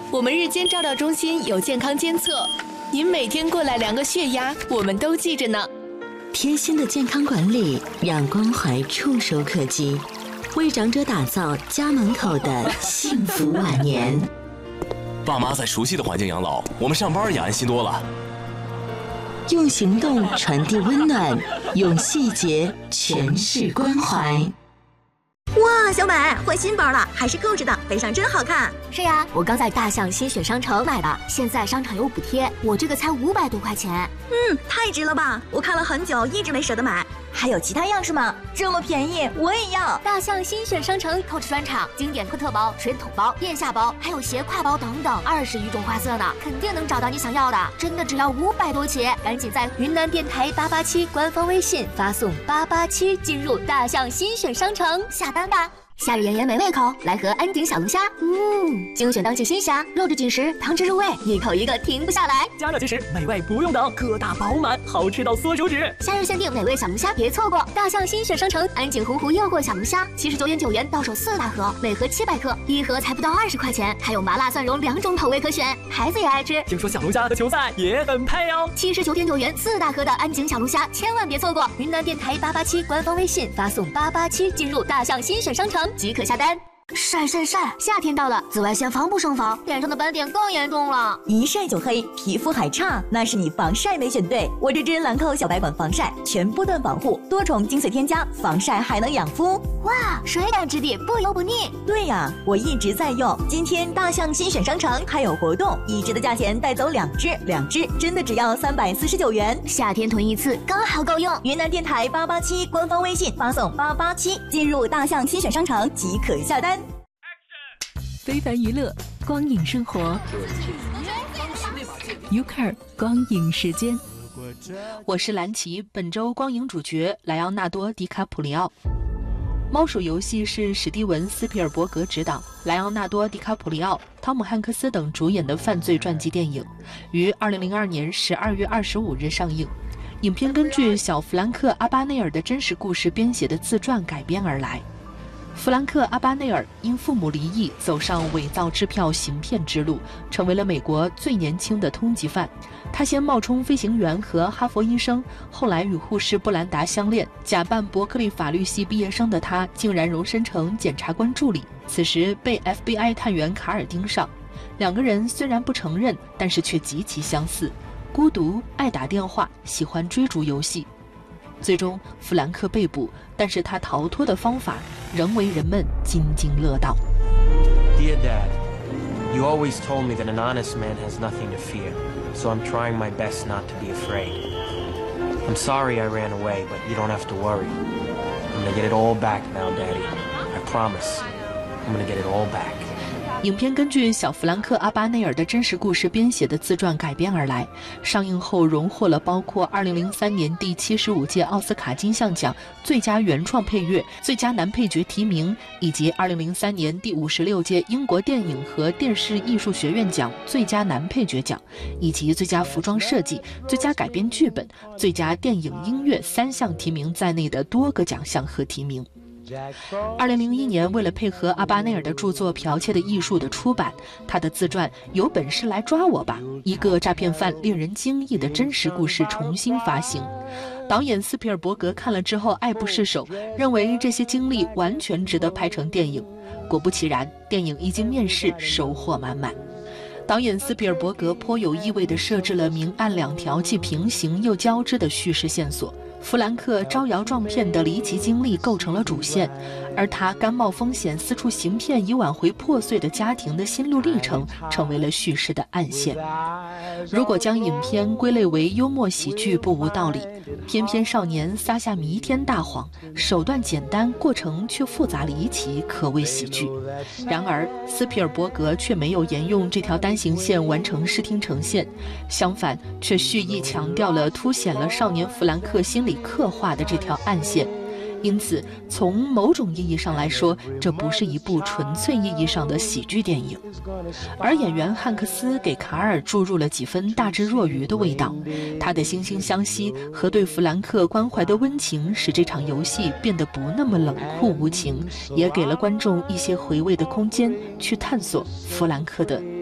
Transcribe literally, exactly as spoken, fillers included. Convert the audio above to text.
我们日间照料中心有健康监测，您每天过来量个血压，我们都记着呢。 贴心的健康管理，让关怀触手可及，为长者打造家门口的幸福晚年。 爸妈在熟悉的环境养老，我们上班也安心多了。 用行动传递温暖，用细节诠释关怀。 哇，小美换新包了，还是 Coach 的，背上真好看。 是呀，我刚在大象新选商城买的，现在商场有补贴，我这个才五百多块钱。 嗯，太值了吧！我看了很久，一直没舍得买。还有其他样式吗？这么便宜，我也要！ 大象新选商城 Coach 专场，经典科特包、水桶包、腋下包，还有斜挎包等等，二十余种花色呢，肯定能找到你想要的。真的只要五百多起，赶紧在云南电台八八七官方微信发送八八七进入大象新选商城下单吧。夏日炎炎没胃口，来盒安鼎小龙虾。嗯，精选当季新虾，肉质紧实，汤汁入味，一口一个停不下来。 加热即食，美味不用等，个大饱满，好吃到缩手指。 夏日限定美味小龙虾，别错过！大象新选商城安井洪湖诱惑小龙虾，七十九点九元到手四大盒，每盒七百克，一盒才不到二十块钱，还有麻辣蒜蓉两种口味可选，孩子也爱吃。 听说小龙虾和球赛也很配哦。 七十九点九元四大盒的安井小龙虾，千万别错过！云南电台八八七官方微信发送八八七进入大象新选商城即可下单。晒晒晒！夏天到了，紫外线防不胜防，脸上的斑点更严重了。 一晒就黑，皮肤还差，那是你防晒没选对。我这支兰蔻小白管防晒，全波段保护，多重精粹添加，防晒还能养肤。 哇，水感质地，不油不腻。 对呀，我一直在用。今天大象新选商城还有活动，一支的价钱带走两支，两支真的只要三百四十九元。 夏天囤一次刚好够用。 云南电台八八七官方微信发送八八七进入大象新选商城即可下单。 非凡娱乐，光影生活 ，Ucar 光影时间。 我是蓝奇，本周光影主角莱昂纳多·迪卡普里奥。猫鼠游戏是史蒂文·斯皮尔伯格执导，莱昂纳多·迪卡普里奥、汤姆·汉克斯等主演的犯罪传记电影，于二零零二年十二月二十五日上映。影片根据小弗兰克·阿巴内尔的真实故事编写的自传改编而来。弗兰克·阿巴内尔因父母离异，走上伪造支票行骗之路，成为了美国最年轻的通缉犯。他先冒充飞行员和哈佛医生，后来与护士布兰达相恋，假扮伯克利法律系毕业生的他，竟然荣升成检察官助理。此时被 F B I 探员卡尔盯上，两个人虽然不承认，但是却极其相似：孤独、爱打电话、喜欢追逐游戏。最终，弗兰克被捕，但是他逃脱的方法仍为人们津津乐道。 Dear Dad, you always told me that an honest man has nothing to fear, so I'm trying my best not to be afraid. I'm sorry I ran away, but you don't have to worry. I'm gonna get it all back now, Daddy. I promise. I'm gonna get it all back. 影片根据小弗兰克·阿巴内尔的真实故事编写的自传改编而来，上映后荣获了包括二零零三年第七十五届奥斯卡金像奖最佳原创配乐、最佳男配角提名，以及二零零三年第五十六届英国电影和电视艺术学院奖最佳男配角奖，以及最佳服装设计、最佳改编剧本、最佳电影音乐三项提名在内的多个奖项和提名。二零零一年，为了配合阿巴内尔的著作《剽窃的艺术》的出版，他的自传《有本事来抓我吧》，一个诈骗犯令人惊异的真实故事重新发行。导演斯皮尔伯格看了之后爱不释手，认为这些经历完全值得拍成电影。果不其然，电影一经面世，收获满满。导演斯皮尔伯格颇有意味地设置了明暗两条既平行又交织的叙事线索。弗兰克招摇撞骗的离奇经历构成了主线，而他甘冒风险四处行骗以挽回破碎的家庭的心路历程成为了叙事的暗线。如果将影片归类为幽默喜剧不无道理，偏偏少年撒下弥天大谎，手段简单，过程却复杂离奇，可谓喜剧。然而斯皮尔伯格却没有沿用这条单行线完成视听呈现，相反却蓄意强调了凸显了少年弗兰克心理刻画的这条暗线。因此从某种意义上来说，这不是一部纯粹意义上的喜剧电影。而演员汉克斯给卡尔注入了几分大智若愚的味道，他的惺惺相惜和对弗兰克关怀的温情使这场游戏变得不那么冷酷无情，也给了观众一些回味的空间，去探索弗兰克的